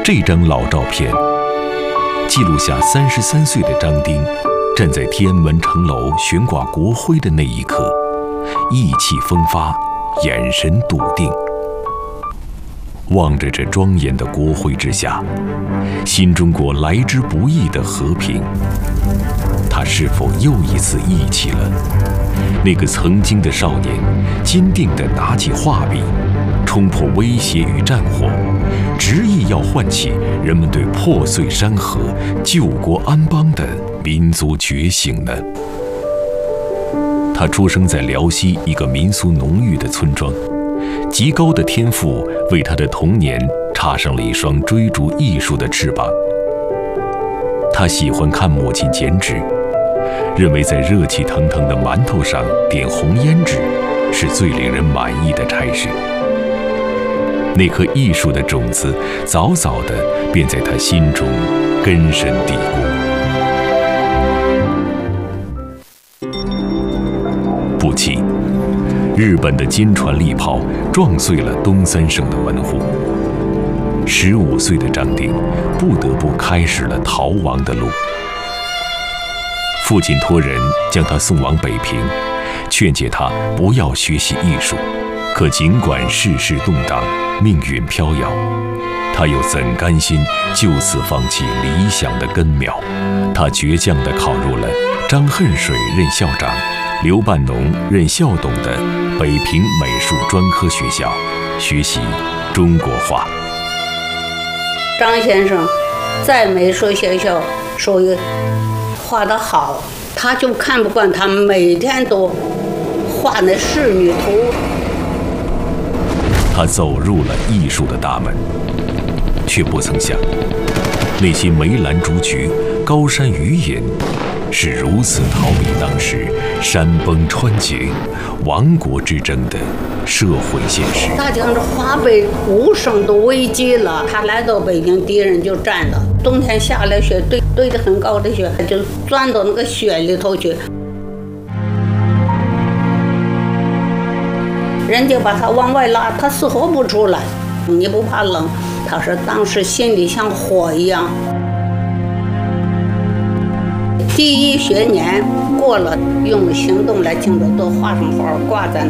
这张老照片记录下33岁的张丁站在天安门城楼悬挂国徽的那一刻，意气风发，眼神笃定。望着这庄严的国徽之下，新中国来之不易的和平，他是否又一次忆起了那个曾经的少年，坚定地拿起画笔，冲破威胁与战火，执意要唤起人们对破碎山河、救国安邦的民族觉醒呢？他出生在辽西一个民俗浓郁的村庄，极高的天赋为他的童年插上了一双追逐艺术的翅膀。他喜欢看母亲剪纸，认为在热气腾腾的馒头上点红胭脂是最令人满意的差事。那颗艺术的种子早早地便在他心中根深蒂固。不期，日本的坚船利炮撞碎了东三省的门户。15岁的张丁不得不开始了逃亡的路。父亲托人将他送往北平，劝诫他不要学习艺术。可尽管世事动荡，命运飘摇，他又怎甘心就此放弃理想的根苗？他倔强地考入了张恨水任校长、刘半农任校董的北平美术专科学校，学习中国画。 张先生在美术学校属于画得好，他就看不惯他每天都画那仕女图。 他走入了艺术的大门，却不曾想，那些梅兰竹菊、高山鱼影，是如此逃避当时山崩川竭、亡国之争的社会现实。 大江这华北无声都危机了，他来到北京，敌人就站了。冬天下了雪，堆得很高的雪，就钻到那个雪里头去。人家把他往外拉，他死活不出来。你不怕冷？他说当时心里像火一样。第1学年过了，用行动来庆祝，都画上花挂在